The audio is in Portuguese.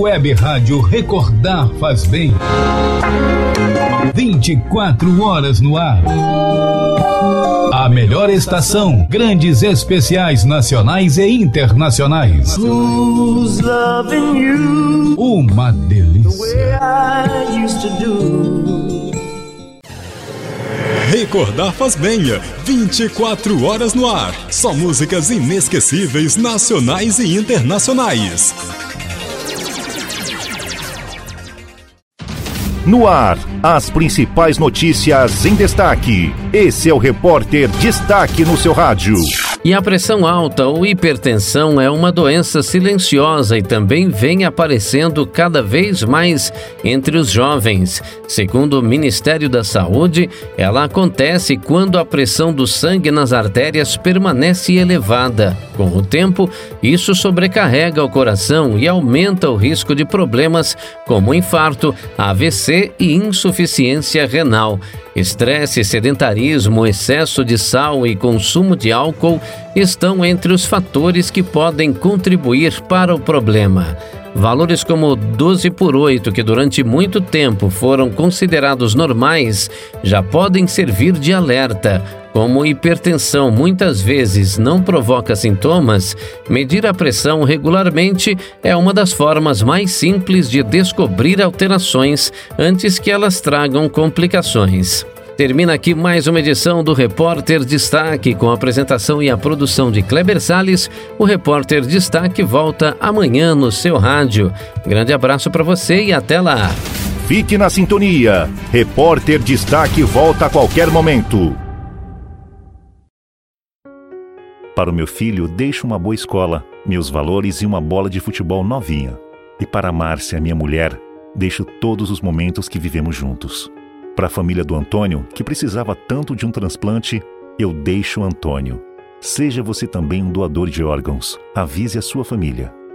Web Rádio Recordar Faz Bem. 24 horas no ar. A melhor estação, grandes especiais nacionais e internacionais. Uma delícia. Recordar Faz Bem, 24 horas no ar. Só músicas inesquecíveis, nacionais e internacionais. No ar, as principais notícias em destaque. Esse é o Repórter Destaque no seu rádio. E a pressão alta ou hipertensão é uma doença silenciosa e também vem aparecendo cada vez mais entre os jovens. Segundo o Ministério da Saúde, ela acontece quando a pressão do sangue nas artérias permanece elevada. Com o tempo, isso sobrecarrega o coração e aumenta o risco de problemas como infarto, AVC e insuficiência renal. Estresse, sedentarismo, excesso de sal e consumo de álcool estão entre os fatores que podem contribuir para o problema. Valores como 12/8, que durante muito tempo foram considerados normais, já podem servir de alerta. Como hipertensão muitas vezes não provoca sintomas, medir a pressão regularmente é uma das formas mais simples de descobrir alterações antes que elas tragam complicações. Termina aqui mais uma edição do Repórter Destaque, com a apresentação e a produção de Kleber Salles. O Repórter Destaque volta amanhã no seu rádio. Grande abraço para você e até lá. Fique na sintonia. Repórter Destaque volta a qualquer momento. Para o meu filho, deixo uma boa escola, meus valores e uma bola de futebol novinha. E para a Márcia, minha mulher, deixo todos os momentos que vivemos juntos. Para a família do Antônio, que precisava tanto de um transplante, eu deixo o Antônio. Seja você também um doador de órgãos. Avise a sua família.